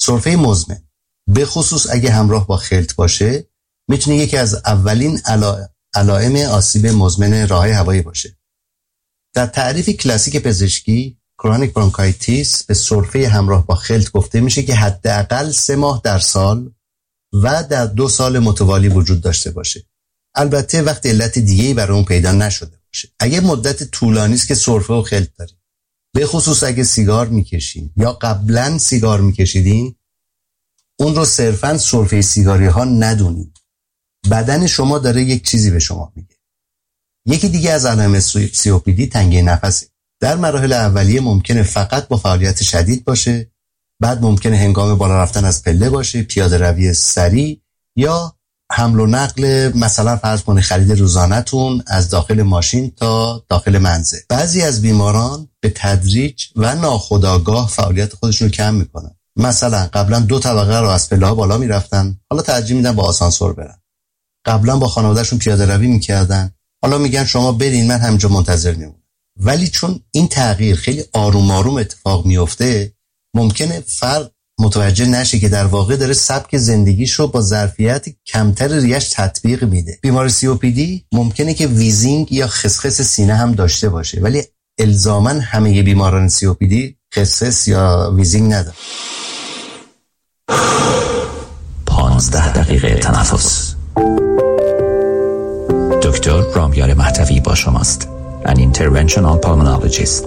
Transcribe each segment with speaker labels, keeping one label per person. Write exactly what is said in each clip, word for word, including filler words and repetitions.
Speaker 1: سرفه مزمن به خصوص اگه همراه با خلط باشه میتونه یکی از اولین علا... علائم آسیب مزمن راههای هوایی باشه. در تعریف کلاسیک پزشکی کرونیک برونکایتیس به سرفه همراه با خلط گفته میشه که حداقل سه ماه در سال و در دو سال متوالی وجود داشته باشه. البته وقتی علت دیگه‌ای برای اون پیدا نشده باشه. اگه مدت طولانی است که سرفه و خلط داریم، به خصوص اگه سیگار میکشین یا قبلا سیگار میکشیدین، اون رو صرفاً سرفه سیگاری ها ندونید. بدن شما داره یک چیزی به شما میگه. یکی دیگه از علائم سی او پی دی تنگی نفسه. در مراحل اولیه ممکنه فقط با فعالیت شدید باشه، بعد ممکنه هنگام بالا رفتن از پله باشه، پیاده روی سریع یا حمل و نقل، مثلا فرض کنید خرید روزانه‌تون از داخل ماشین تا داخل منزل. بعضی از بیماران به تدریج و ناخودآگاه فعالیت خودشون رو کم میکنن. مثلا قبلا دو طبقه رو از پله‌ها بالا میرفتن، حالا ترجیح میدن با آسانسور برن. قبلا با خانواده‌شون پیاده روی میکردن، حالا میگن شما برین من همینجا منتظر میمونم. ولی چون این تغییر خیلی آروم آروم اتفاق میفته، ممکنه فرد متوجه نشه که در واقع داره سبک زندگیش رو با ظرفیت کمتر ریش تطبیق میده. بیمار سی او پی دی ممکنه که ویزینگ یا خسخس سینه هم داشته باشه، ولی الزاماً همه بیماران سی او پی دی خسخس یا ویزینگ نداره.
Speaker 2: پانزده دقیقه تنفس. دکتر رامیال مهدوی با شماست. An interventional pulmonologist.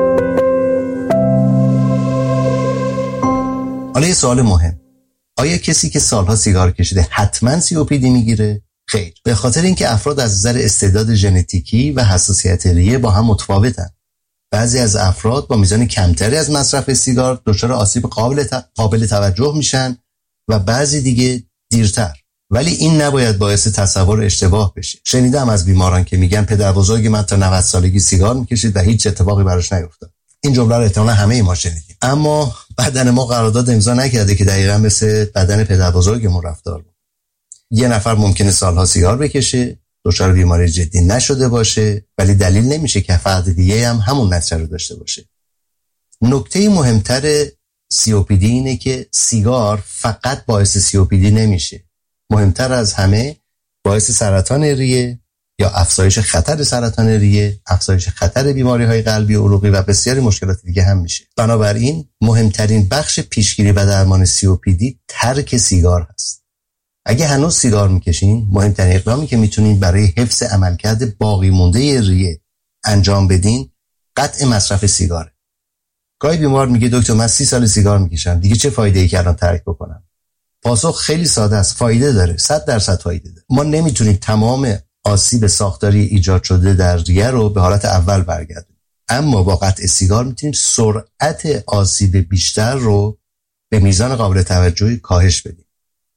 Speaker 1: حالا یه سوال مهم. آیا کسی که سالها سیگار کشیده حتما سی او پی دی میگیره؟ خیر. به خاطر اینکه افراد از نظر استعداد ژنتیکی و حساسیت ریه با هم متفاوتن. بعضی از افراد با میزان کمتری از مصرف سیگار دچار آسیب قابل ت... قابل توجه میشن و بعضی دیگه دیرتر. ولی این نباید باعث تصور اشتباه بشه. شنیدم از بیماران که میگن پدربزرگ من تا نود سالگی سیگار میکشید و هیچ اتفاقی براش نیفتاد. این جمله رو احتمالاً همه ما شنیدیم. اما بدن ما قرارداد امضا نکرده که دقیقاً مثل بدن پدربزرگمون رفتار کنه. یه نفر ممکنه سالها سیگار بکشه، دچار بیماری جدی نشده باشه، ولی دلیل نمیشه که فرد دیگه هم همون نتیجه رو داشته باشه. نکته مهمتر سی او پی دی اینه که سیگار فقط باعث سی او پی دی نمیشه. مهمتر از همه باعث سرطان ریه یا افزایش خطر سرطان ریه، افزایش خطر بیماری‌های قلبی و عروقی و بسیاری مشکلات دیگه هم میشه. بنابراین مهمترین بخش پیشگیری و درمان سی او پی دی ترک سیگار هست. اگه هنوز سیگار میکشین، مهمترین اقدامی که میتونین برای حفظ عملکرد باقی مونده ریه انجام بدین قطع مصرف سیگاره. گاهی بیمار میگه دکتر من سی سال سیگار میکشم، دیگه چه فایده‌ای که الان ترک بکنم؟ پاسخ خیلی ساده است، فایده داره، صد درصد فایده داره. ما نمیتونیم تمام آسیب ساختاری ایجاد شده در ریه رو به حالت اول برگردونیم، اما با قطع سیگار میتونیم سرعت آسیب بیشتر رو به میزان قابل توجهی کاهش بدیم.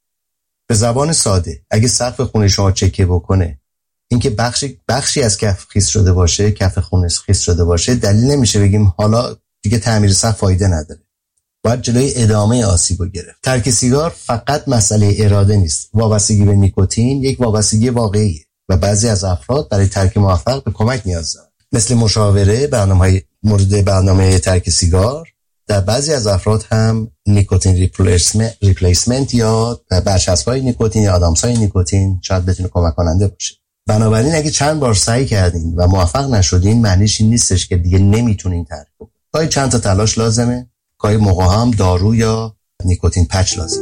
Speaker 1: به زبان ساده، اگه سقف خونه شما چکه بکنه، اینکه بخشی بخشی از کف خیس شده باشه، کف خونه خیس شده باشه، دلیل نمیشه بگیم حالا دیگه تعمیر سقف فایده نداره. باید جلوی ادامه آسیب رو گرفت. ترک سیگار فقط مسئله اراده نیست. وابستگی به نیکوتین یک وابستگی واقعیه و بعضی از افراد برای ترک موفق به کمک نیاز دارن. مثل مشاوره، برنامه‌های مورد برنامه ترک سیگار، در بعضی از افراد هم نیکوتین ریپلیسمنت یا برچسب‌های نیکوتین یا آدامس‌های نیکوتین شاید بتونه کمک کننده باشه. بنابراین اگه چند بار سعی کردین و موفق نشدین، معنیش این نیستش که دیگه نمیتونین ترک بکنین. گاهی چند تا تلاش لازمه، گاهی موقع هم دارو یا نیکوتین پچ لازم.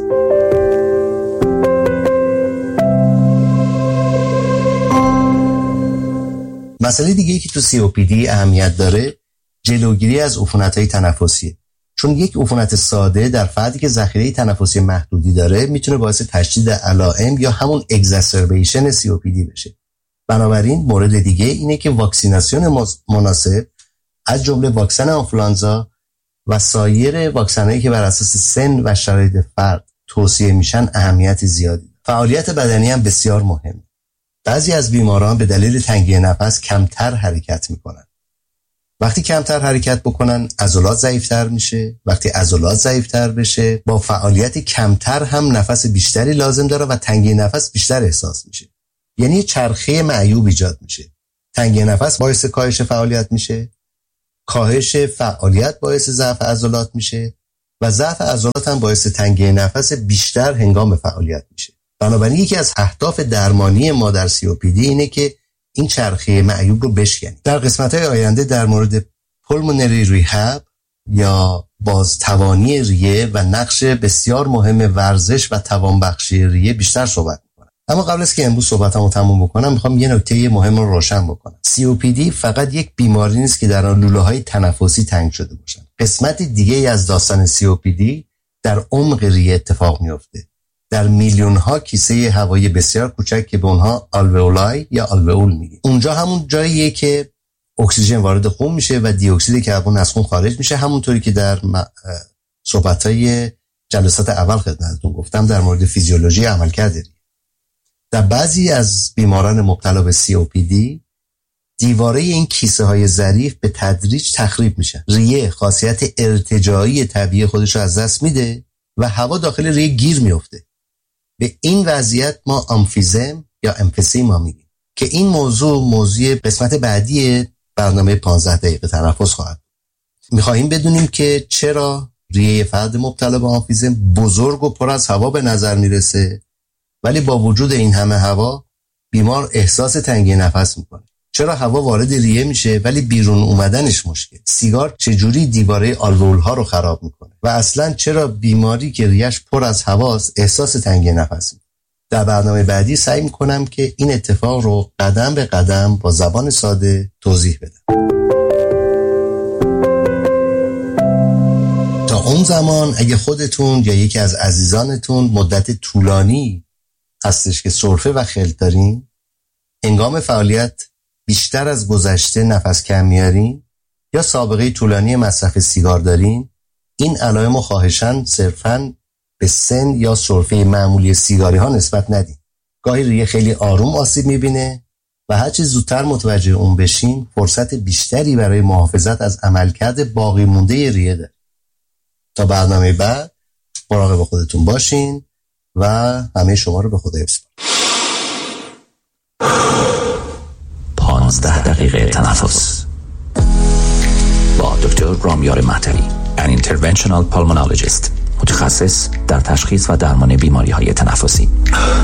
Speaker 1: مسئله دیگه‌ای که تو سی او پی دی اهمیت داره جلوگیری از عفونت‌های تنفسیه. چون یک عفونت ساده در فردی که ذخیره تنفسی محدودی داره میتونه باعث تشدید علائم یا همون اگزاسربیشن سی او پی دی بشه. بنابراین مورد دیگه اینه که واکسیناسیون مناسب از جمله واکسن آنفولانزا و سایر واکسنایی که بر اساس سن و شرایط فرد توصیه میشن اهمیت زیادی داره. فعالیت بدنی هم بسیار مهمه. بعضی از بیماران به دلیل تنگی نفس کمتر حرکت میکنن. وقتی کمتر حرکت بکنن عضلات ضعیفتر میشه. وقتی عضلات ضعیفتر بشه با فعالیت کمتر هم نفس بیشتری لازم داره و تنگی نفس بیشتر احساس میشه. یعنی چرخه معیوب ایجاد میشه. تنگی نفس باعث کاهش فعالیت میشه. کاهش فعالیت باعث ضعف عضلات میشه و ضعف عضلات هم باعث تنگی نفس بیشتر هنگام فعالیت میشه. بنابراین یکی از اهداف درمانی ما در سی او پی دی اینه که این چرخه معیوب رو بشکنیم. در قسمت‌های آینده در مورد پولمونری ریهاب یا بازتوانی ریه و نقش بسیار مهم ورزش و توانبخشی ریه بیشتر صحبت میکنم. اما قبل از که امروز صحبتمو تموم بکنم میخوام یه نکته مهم رو روشن بکنم. سی او پی دی فقط یک بیماری نیست که در آن لوله‌های تنفسی تنگ شده باشن. قسمت دیگه از داستان سی او پی دی در عمق ریه اتفاق میفته. در میلیون ها کیسه هوایی بسیار کوچک که به اونها آلوئولای یا آلوئول میگیم. اونجا همون جاییه که اکسیژن وارد خون میشه و دی اکسید کربن از خون خارج میشه، همونطوری که در صحبت‌های جلسات اول خدمتتون گفتم در مورد فیزیولوژی عملکرد ریه. در بعضی از بیماران مبتلا به سی او پی دی دیواره این کیسه های ظریف به تدریج تخریب میشن. ریه خاصیت ارتجاعی طبیعی خودش رو از دست میده و هوا داخل ریه گیر میفته. به این وضعیت ما آمفیزم یا امفیسیما میگیم که این موضوع موضوع قسمت بعدی برنامه پانزده دقیقه تنفس خواهد. میخواهیم بدونیم که چرا ریه فرد مبتلا به آمفیزم بزرگ و پر از هوا به نظر میرسه ولی با وجود این همه هوا بیمار احساس تنگی نفس میکنه. چرا هوا وارد ریه میشه ولی بیرون اومدنش مشکل؟ سیگار چجوری دیواره آلوئول ها رو خراب میکنه؟ و اصلا چرا بیماری که ریهش پر از هواست احساس تنگی نفس میکنه؟ در برنامه بعدی سعی میکنم که این اتفاق رو قدم به قدم با زبان ساده توضیح بدم. تا اون زمان اگه خودتون یا یکی از عزیزانتون مدت طولانی هستش که سرفه و خلط دارین، هنگام فعالیت بیشتر از گذشته نفس کم میارین یا سابقه طولانی مصرف سیگار دارین، این علائم رو خواهشاً صرفاً به سن یا سرفه معمولی سیگاری ها نسبت ندین. گاهی ریه خیلی آروم آسیب میبینه و هرچی زودتر متوجه اون بشین فرصت بیشتری برای محافظت از عملکرد باقی مونده ریه داره. تا برنامه بعد مراقب خودتون باشین و همه شما رو به خدا بسپارم.
Speaker 2: پانزده دقیقه تنفس با دکتر رامیار مهتوی، an interventional pulmonologist، متخصص در تشخیص و درمان بیماری‌های تنفسی.